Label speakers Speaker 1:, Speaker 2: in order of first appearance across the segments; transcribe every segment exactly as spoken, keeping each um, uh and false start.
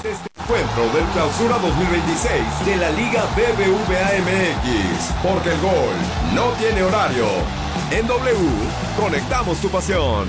Speaker 1: Este encuentro del Clausura dos mil veintiséis de la Liga B B V A M X, porque el gol no tiene horario. En W, conectamos tu pasión.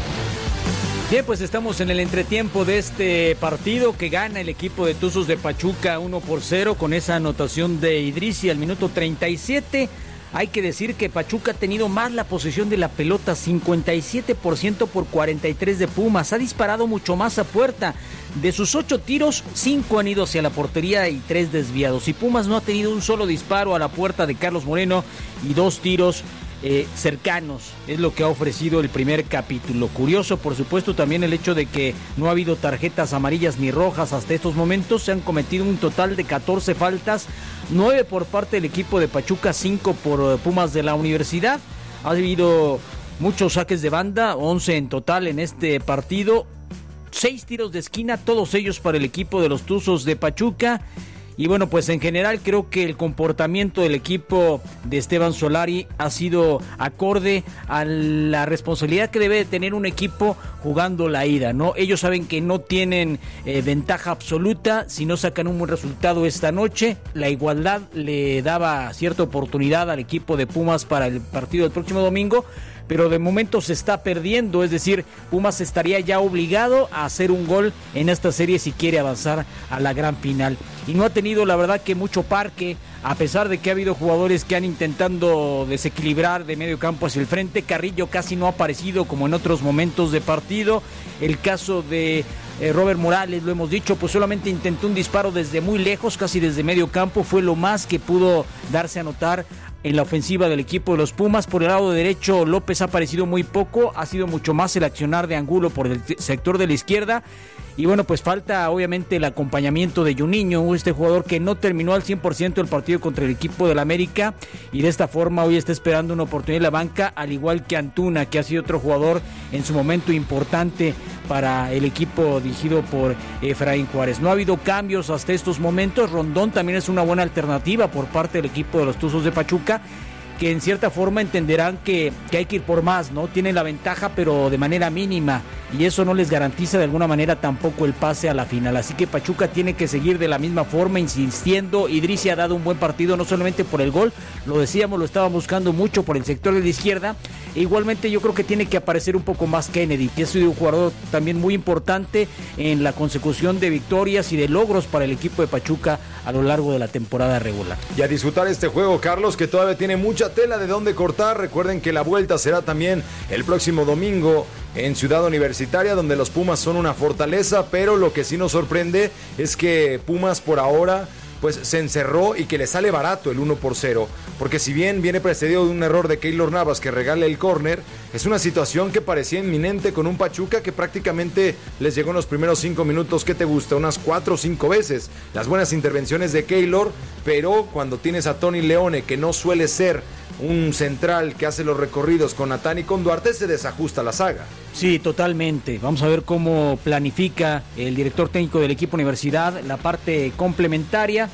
Speaker 2: Bien, pues estamos en el entretiempo de este partido que gana el equipo de Tuzos de Pachuca uno por cero con esa anotación de Idrissi al minuto treinta y siete. Hay que decir que Pachuca ha tenido más la posesión de la pelota, cincuenta y siete por ciento por cuarenta y tres de Pumas. Ha disparado mucho más a puerta. De sus ocho tiros, cinco han ido hacia la portería y tres desviados. Y Pumas no ha tenido un solo disparo a la puerta de Carlos Moreno y dos tiros Eh, cercanos, es lo que ha ofrecido el primer capítulo. Curioso, por supuesto, también el hecho de que no ha habido tarjetas amarillas ni rojas hasta estos momentos. Se han cometido un total de catorce faltas, nueve por parte del equipo de Pachuca, cinco por Pumas de la Universidad. Ha habido muchos saques de banda, once en total en este partido, seis tiros de esquina, todos ellos para el equipo de los Tuzos de Pachuca. Y bueno, pues en general creo que el comportamiento del equipo de Esteban Solari ha sido acorde a la responsabilidad que debe de tener un equipo jugando la ida, ¿no? Ellos saben que no tienen eh, ventaja absoluta si no sacan un buen resultado esta noche. La igualdad le daba cierta oportunidad al equipo de Pumas para el partido del próximo domingo, pero de momento se está perdiendo, es decir, Pumas estaría ya obligado a hacer un gol en esta serie si quiere avanzar a la gran final. Y no ha tenido, la verdad, que mucho parque, a pesar de que ha habido jugadores que han intentado desequilibrar de medio campo hacia el frente. Carrillo casi no ha aparecido como en otros momentos de partido. El caso de eh, Robert Morales, lo hemos dicho, pues solamente intentó un disparo desde muy lejos, casi desde medio campo, fue lo más que pudo darse a notar en la ofensiva del equipo de los Pumas. Por el lado derecho, López ha aparecido muy poco, ha sido mucho más el accionar de Angulo por el sector de la izquierda. Y bueno, pues falta obviamente el acompañamiento de Juninho, este jugador que no terminó al cien por ciento el partido contra el equipo del América y de esta forma hoy está esperando una oportunidad en la banca, al igual que Antuna, que ha sido otro jugador en su momento importante para el equipo dirigido por Efraín Juárez. No ha habido cambios hasta estos momentos. Rondón también es una buena alternativa por parte del equipo de los Tuzos de Pachuca, que en cierta forma entenderán que, que hay que ir por más, ¿no? Tienen la ventaja, pero de manera mínima, y eso no les garantiza de alguna manera tampoco el pase a la final. Así que Pachuca tiene que seguir de la misma forma, insistiendo. Idrissi ha dado un buen partido, no solamente por el gol, lo decíamos, lo estaban buscando mucho por el sector de la izquierda. E igualmente yo creo que tiene que aparecer un poco más Kennedy, que ha sido un jugador también muy importante en la consecución de victorias y de logros para el equipo de Pachuca a lo largo de la temporada regular.
Speaker 3: Y a disfrutar este juego, Carlos, que todavía tiene mucha tela de dónde cortar. Recuerden que la vuelta será también el próximo domingo en Ciudad Universitaria, donde los Pumas son una fortaleza, pero lo que sí nos sorprende es que Pumas por ahora pues se encerró y que le sale barato el uno por cero, porque si bien viene precedido de un error de Keylor Navas que regala el córner, es una situación que parecía inminente con un Pachuca que prácticamente les llegó en los primeros cinco minutos. ¿Qué te gusta? Unas cuatro o cinco veces las buenas intervenciones de Keylor, pero cuando tienes a Tony Leone, que no suele ser un central que hace los recorridos con Natán y con Duarte, se desajusta la saga.
Speaker 2: Sí, totalmente. Vamos a ver cómo planifica el director técnico del equipo Universidad la parte complementaria.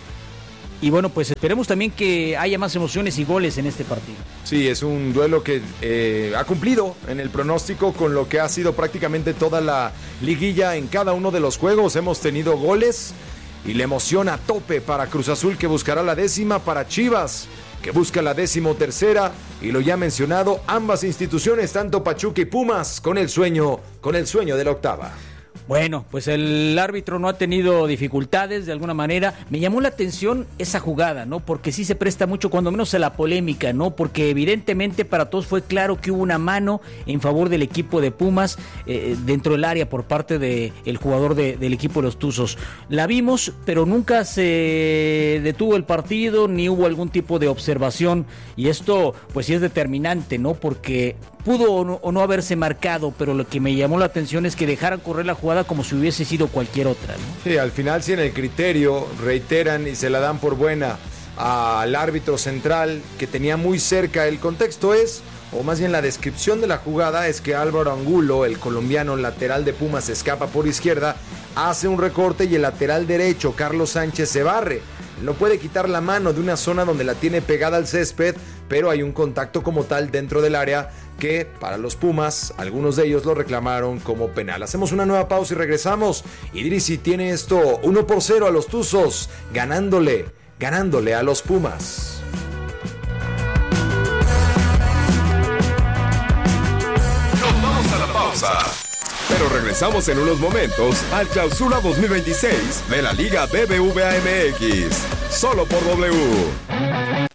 Speaker 2: Y bueno, pues esperemos también que haya más emociones y goles en este partido.
Speaker 3: Sí, es un duelo que eh, ha cumplido en el pronóstico con lo que ha sido prácticamente toda la liguilla. En cada uno de los juegos hemos tenido goles y la emoción a tope para Cruz Azul, que buscará la décima, para Chivas, que busca la décimo tercera, y lo ya mencionado, ambas instituciones, tanto Pachuca y Pumas, con el sueño, con el sueño de la octava.
Speaker 2: Bueno, pues el árbitro no ha tenido dificultades de alguna manera. Me llamó la atención esa jugada, ¿no? Porque sí se presta mucho, cuando menos a la polémica, ¿no? Porque evidentemente para todos fue claro que hubo una mano en favor del equipo de Pumas eh, dentro del área por parte del de jugador de, del equipo de los Tuzos. La vimos, pero nunca se detuvo el partido, ni hubo algún tipo de observación. Y esto, pues sí es determinante, ¿no? Porque pudo o no, o no haberse marcado, pero lo que me llamó la atención es que dejaran correr la jugada como si hubiese sido cualquier otra, ¿no?
Speaker 3: Sí, al final sí en el criterio reiteran y se la dan por buena al árbitro central, que tenía muy cerca. El contexto es, o más bien la descripción de la jugada, es que Álvaro Angulo, el colombiano lateral de Pumas, escapa por izquierda, hace un recorte y el lateral derecho, Carlos Sánchez, se barre. No puede quitar la mano de una zona donde la tiene pegada al césped, pero hay un contacto como tal dentro del área que para los Pumas, algunos de ellos lo reclamaron como penal. Hacemos una nueva pausa y regresamos. Idrisi tiene esto uno por cero a los Tuzos, ganándole, ganándole a los Pumas.
Speaker 1: Nos vamos a la pausa, pero regresamos en unos momentos al Clausura dos mil veintiséis de la Liga B B V A M X, solo por W.